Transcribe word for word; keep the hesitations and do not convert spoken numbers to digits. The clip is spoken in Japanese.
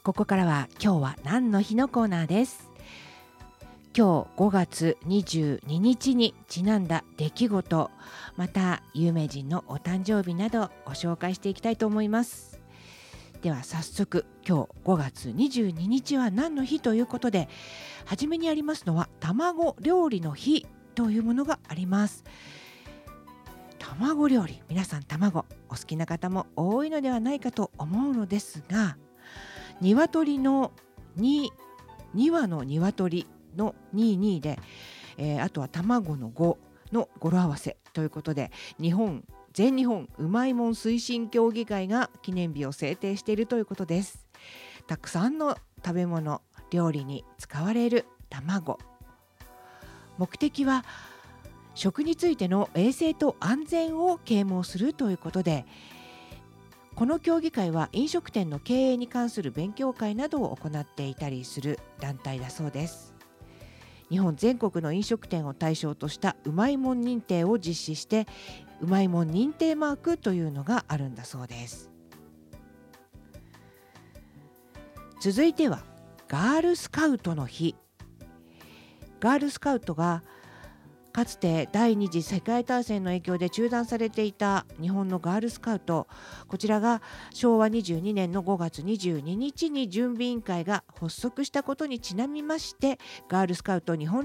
ここからは今日は何の日のコーナーです。今日ごがつにじゅうににちにちなんだ出来事、また有名人のお誕生日などご紹介していきたいと思います。では早速、今日ごがつにじゅうににちは何の日ということで、初めにありますのは卵料理の日というものがあります。卵料理、皆さん卵お好きな方も多いのではないかと思うのですが、鶏のに、に羽の鶏のにじゅうにで、えー、あとは卵のごの語呂合わせということで、日本全日本うまいもん推進協議会が記念日を制定しているということです。たくさんの食べ物料理に使われる卵、目的は食についての衛生と安全を啓蒙するということで、この協議会は飲食店の経営に関する勉強会などを行っていたりする団体だそうです。日本全国の飲食店を対象としたうまいもん認定を実施して、うまいもん認定マークというのがあるんだそうです。続いてはガールスカウトの日。ガールスカウトがかつて第二次世界大戦の影響で中断されていた日本のガールスカウト、こちらがしょうわにじゅうにねんのごがつにじゅうににちに準備委員会が発足したことにちなみまして、ガールスカウト日本